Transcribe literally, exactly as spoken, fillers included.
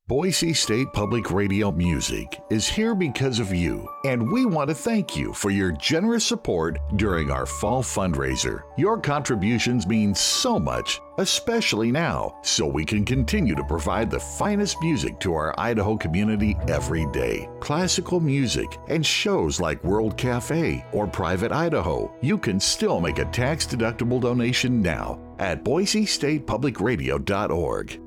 Boise State Public Radio Music is here because of you, and we want to thank you for your generous support during our fall fundraiser. Your contributions mean so much, especially now, so we can continue to provide the finest music to our Idaho community every day. Classical music and shows like World Cafe or Private Idaho. You can still make a tax-deductible donation now at boise state public radio dot org.